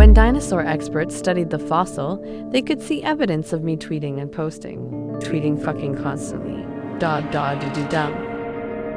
When dinosaur experts studied the fossil, they could see evidence of me tweeting and posting. Tweeting fucking constantly. Dog dog doo doo dum.